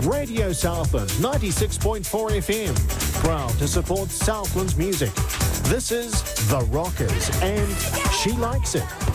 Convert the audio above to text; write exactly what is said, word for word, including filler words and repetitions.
Radio Southland, ninety-six point four F M. Proud to support Southland's music. This is The Rockers and She Likes It.